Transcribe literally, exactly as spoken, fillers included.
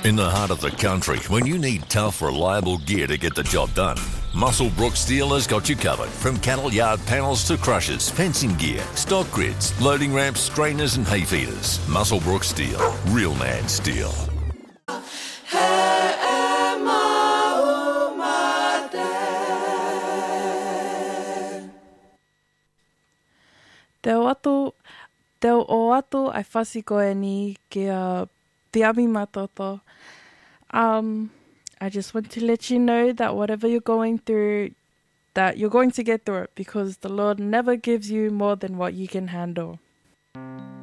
In the heart of the country, when you need tough, reliable gear to get the job done, Musselbrook Steel has got you covered. From cattle yard panels to crushers, fencing gear, stock grids, loading ramps, strainers and hay feeders. Musselbrook Steel. Real man steel. Teo atu, teo o atu ai whasi koe ni kia te ami matoto. Um, I just want to let you know that whatever you're going through, that you're going to get through it because the Lord never gives you more than what you can handle.